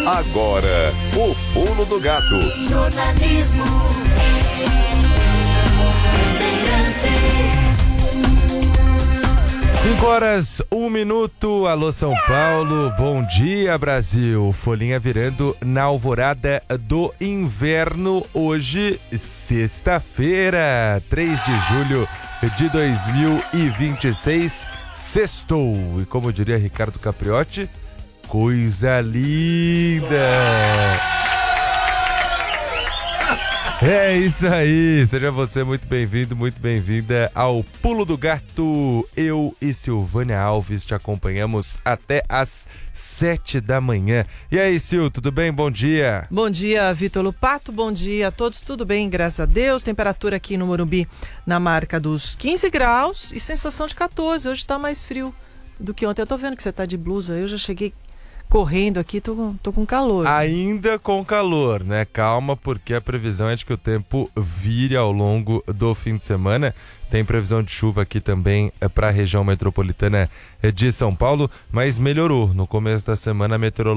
Agora, o Pulo do Gato. Jornalismo. 5h01. Alô São Paulo, bom dia Brasil. Folhinha virando na alvorada do inverno. Hoje, sexta-feira, 3 de julho de 2026. Sextou. E como diria Ricardo Capriotti, coisa linda. É isso aí, seja você muito bem-vindo, muito bem-vinda ao Pulo do Gato. Eu e Silvânia Alves te acompanhamos até às 7 da manhã. E aí, Sil, tudo bem? Bom dia. Bom dia, Vitor Lupato, bom dia a todos, tudo bem, graças a Deus. Temperatura aqui no Morumbi na marca dos 15 graus e sensação de 14, hoje tá mais frio do que ontem. Eu tô vendo que você tá de blusa, eu já cheguei correndo aqui, tô com calor. Ainda com calor, né? Calma, porque a previsão é de que o tempo vire ao longo do fim de semana. Tem previsão de chuva aqui também para a região metropolitana de São Paulo, mas melhorou. No começo da semana a meteorologia